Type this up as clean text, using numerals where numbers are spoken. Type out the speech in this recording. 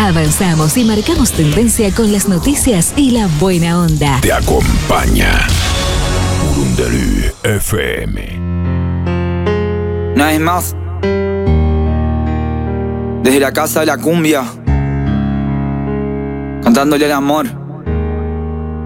Avanzamos y marcamos tendencia con las noticias y la buena onda. Te acompaña Urundelü FM. Una vez más, desde la casa de la cumbia, cantándole al amor.